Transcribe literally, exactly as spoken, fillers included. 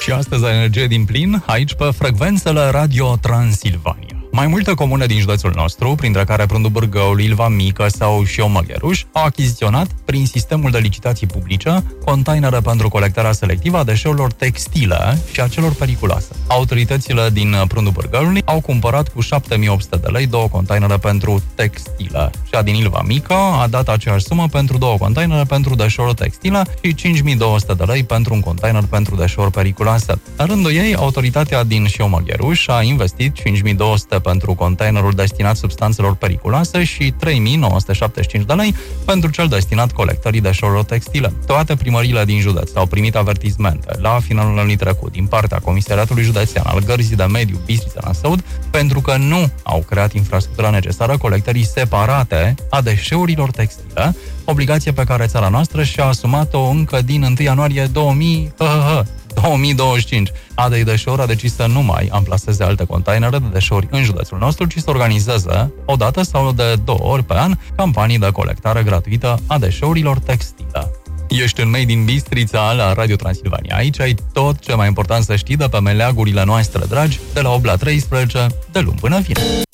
Și astăzi energie din plin, aici pe frecvențele Radio Transilvania. Mai multe comune din județul nostru, printre care Prundu Bârgăul, Ilva Mică sau Șiu Măgheruș, au achiziționat, prin sistemul de licitații publice, containere pentru colectarea selectivă a deșeurilor textile și a celor periculoase. Autoritățile din Prundu Bârgăului au cumpărat cu șapte mii opt sute de lei două containere pentru textile. Cea din Ilva Mică a dat aceeași sumă pentru două containere pentru deșeuri textile și cinci mii două sute de lei pentru un container pentru deșeuri periculoase. În rândul ei, autoritatea din Șiu Măgheruș a investit cinci mii două sute pentru containerul destinat substanțelor periculoase și trei mii nouă sute șaptezeci și cinci de lei pentru cel destinat colectării deșeurilor textile. Toate primăriile din județ au primit avertismente la finalul anului trecut din partea Comisariatului Județean al Gărzii de Mediu Bistrița-Năsăud pentru că nu au creat infrastructura necesară colectării separate a deșeurilor textile, obligație pe care țara noastră și-a asumat-o încă din întâi ianuarie două mii douăzeci și cinci. A D I Deșeuri a decis să nu mai amplaseze alte containere de deșeuri în județul nostru, ci să organizeze o dată sau de două ori pe an campanii de colectare gratuită a deșeurilor textile. Ești în Made in Bistrița la Radio Transilvania. Aici ai tot ce mai important să știi de pe meleagurile noastre dragi, de la opt la treisprezece, de luni până vineri.